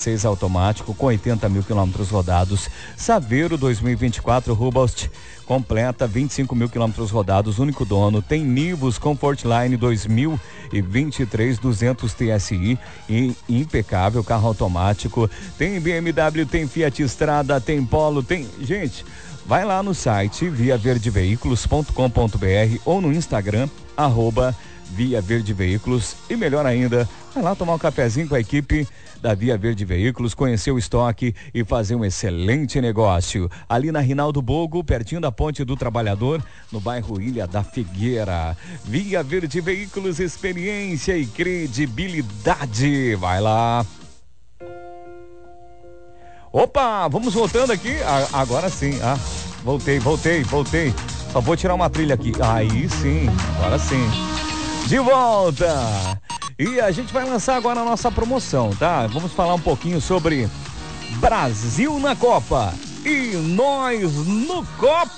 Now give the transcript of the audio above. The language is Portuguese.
2016 automático com 80 mil quilômetros rodados. Saveiro 2024 Robust completa 25 mil quilômetros rodados, único dono. Tem Nivus Comfortline 2023 200 TSI, impecável, carro automático. Tem BMW, tem Fiat Strada, tem Polo, tem... Gente, vai lá no site viaverdeveículos.com.br ou no Instagram, @Via Verde Veículos, e melhor ainda, vai lá tomar um cafezinho com a equipe da Via Verde Veículos, conhecer o estoque e fazer um excelente negócio. Ali na Rinaldo Bogo, pertinho da Ponte do Trabalhador, no bairro Ilha da Figueira. Via Verde Veículos, experiência e credibilidade. Vai lá. Opa, vamos voltando aqui. Agora sim. Voltei. Só vou tirar uma trilha aqui. Aí sim, agora sim. De volta. E a gente vai lançar agora a nossa promoção, tá? Vamos falar um pouquinho sobre Brasil na Copa. E nós no copo.